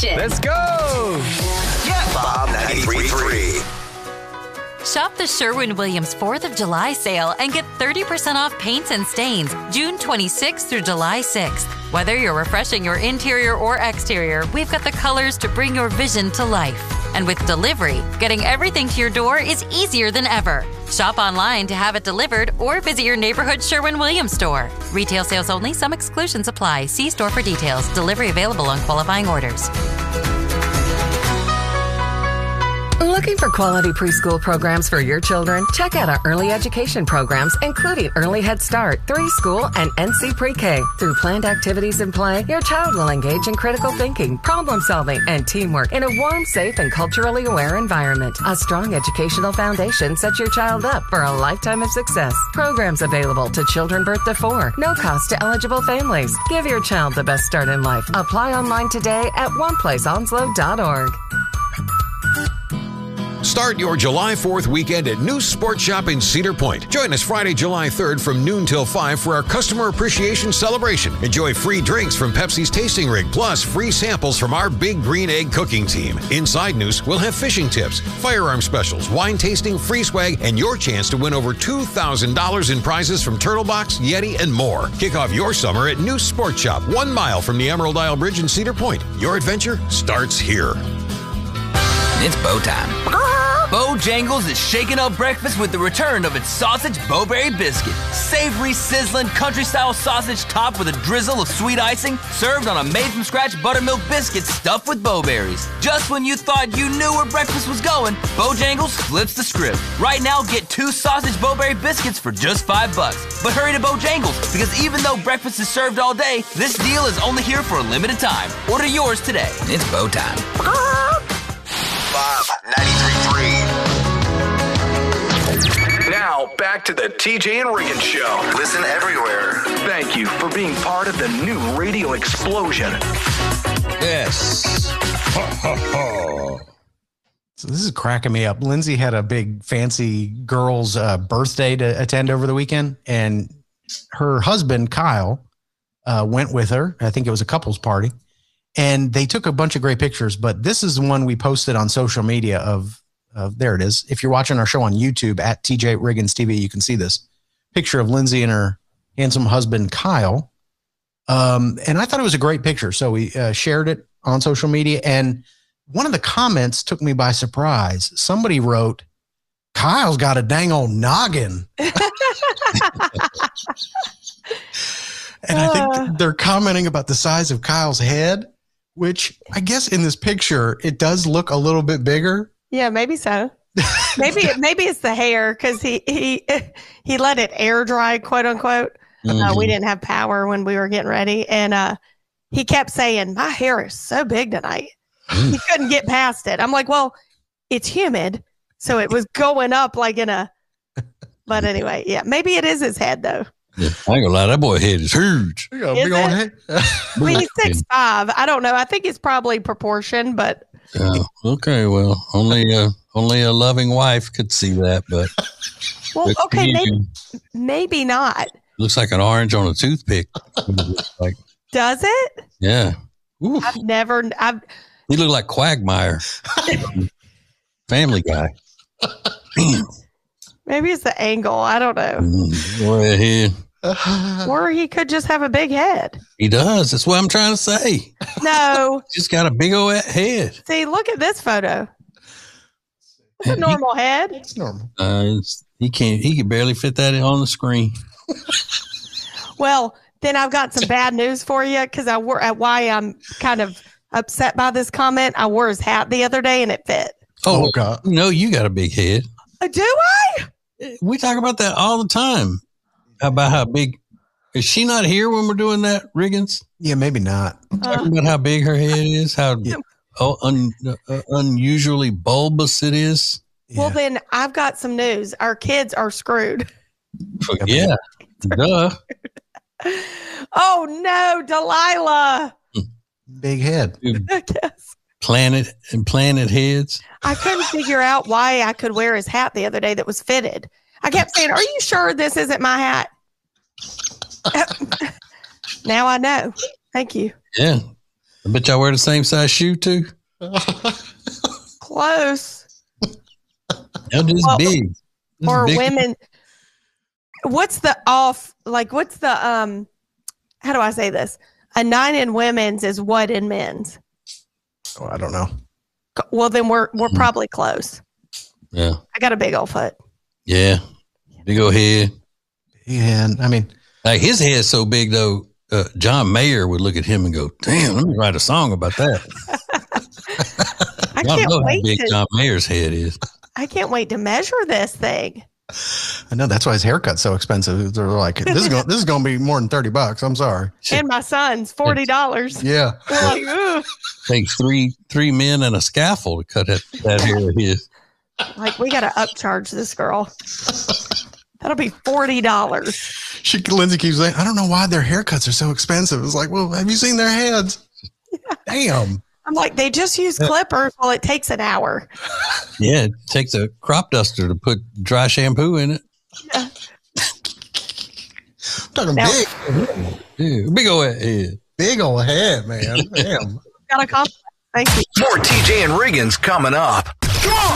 station. Let's go. Yeah. Bob 93.3. Shop the Sherwin-Williams 4th of July sale and get 30% off paints and stains June 26th through July 6th. Whether you're refreshing your interior or exterior, we've got the colors to bring your vision to life. And with delivery, getting everything to your door is easier than ever. Shop online to have it delivered or visit your neighborhood Sherwin-Williams store. Retail sales only. Some exclusions apply. See store for details. Delivery available on qualifying orders. Looking for quality preschool programs for your children? Check out our early education programs, including Early Head Start, 3 School, and NC Pre-K. Through planned activities and play, your child will engage in critical thinking, problem solving, and teamwork in a warm, safe, and culturally aware environment. A strong educational foundation sets your child up for a lifetime of success. Programs available to children birth to 4. No cost to eligible families. Give your child the best start in life. Apply online today at oneplaceonslow.org. Start your July 4th weekend at New Sports Shop in Cedar Point. Join us Friday, July 3rd from noon till 5 for our Customer Appreciation Celebration. Enjoy free drinks from Pepsi's Tasting Rig, plus free samples from our Big Green Egg cooking team. Inside Noose, we'll have fishing tips, firearm specials, wine tasting, free swag, and your chance to win over $2,000 in prizes from Turtle Box, Yeti, and more. Kick off your summer at New Sports Shop, 1 mile from the Emerald Isle Bridge in Cedar Point. Your adventure starts here. It's bow time. Bojangles is shaking up breakfast with the return of its sausage Bowberry biscuit. Savory, sizzling, country-style sausage topped with a drizzle of sweet icing, served on a made-from-scratch buttermilk biscuit stuffed with bowberries. Just when you thought you knew where breakfast was going, Bojangles flips the script. Right now, get 2 sausage Bowberry biscuits for just $5. But hurry to Bojangles, because even though breakfast is served all day, this deal is only here for a limited time. Order yours today. It's bow time. Bob 93.3. Now, back to the TJ and Regan Show. Listen everywhere. Thank you for being part of the new radio explosion. Yes. So this is cracking me up. Lindsay had a big fancy girl's birthday to attend over the weekend, and her husband, Kyle, went with her. I think it was a couple's party. And they took a bunch of great pictures, but this is the one we posted on social media of there it is. If you're watching our show on YouTube at TJ Riggins TV, you can see this picture of Lindsay and her handsome husband, Kyle. And I thought it was a great picture. So we shared it on social media. And one of the comments took me by surprise. Somebody wrote, Kyle's got a dang old noggin. And I think they're commenting about the size of Kyle's head, which I guess in this picture, it does look a little bit bigger. Yeah, maybe so. Maybe it's the hair, because he let it air dry, quote unquote. Mm-hmm. We didn't have power when we were getting ready. And he kept saying, my hair is so big tonight. He couldn't get past it. I'm like, well, it's humid. So it was going up like in a, but anyway, yeah, maybe it is his head though. Yeah, I ain't gonna lie, that boy head is huge. Is big old head. I mean, he's 6'5". I don't know. I think it's probably proportion, but okay, well, only a loving wife could see that, but well, okay, maybe not. Looks like an orange on a toothpick. Like, does it? Yeah. Oof. He looked like Quagmire. Family Guy. Damn. Maybe it's the angle. I don't know. Or he could just have a big head. He does. That's what I'm trying to say. No. He's got a big old head. See, look at this photo. It's a normal head. It's normal. He can barely fit that on the screen. Well, then I've got some bad news for you, because why I'm kind of upset by this comment. I wore his hat the other day and it fit. Oh God. No, you got a big head. Do I? We talk about that all the time. About how big. Is she not here when we're doing that, Riggins? Yeah, maybe not. Talking about how big her head is, how unusually bulbous it is. Well, then I've got some news. Our kids are screwed. Yeah. Duh. Oh, no, Delilah. Big head. Yes. Planet heads. I couldn't figure out why I could wear his hat the other day that was fitted. I kept saying, are you sure this isn't my hat? Now I know. Thank you. Yeah. I bet y'all wear the same size shoe too. Close. They're just big. Just Or big. women. What's the how do I say this? A 9 in women's is what in men's? Oh, I don't know. Well, then we're probably close. Yeah. I got a big old foot. Yeah. Big old head. Yeah, I mean, like his head's so big though. John Mayer would look at him and go, "Damn, let me write a song about that." I Y'all can't know how wait big John Mayer's head is. I can't wait to measure this thing. I know that's why his haircut's so expensive. They're like, this is going to be more than $30. I'm sorry. And my son's $40. Yeah. They're like, ooh. Takes three men and a scaffold to cut that hair of his. Like, we got to upcharge this girl. That'll be $40. Lindsay keeps saying, I don't know why their haircuts are so expensive. It's like, well, have you seen their heads? Damn. I'm like, they just use clippers. Well, it takes an hour. Yeah, it takes a crop duster to put dry shampoo in it. Yeah. Talking Now- big. Yeah, big old head. Big old head, man. Damn. Got a compliment. Thank you. More TJ and Riggins coming up.